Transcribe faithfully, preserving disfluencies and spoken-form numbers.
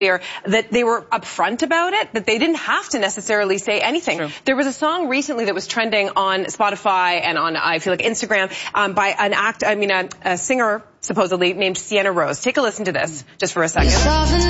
that they were upfront about it, that they didn't have to necessarily say anything. True. There was a song recently that was trending on Spotify and on, I feel like, Instagram um, by an act, I mean, a, a singer supposedly named Sienna Rose. Take a listen to this just for a second.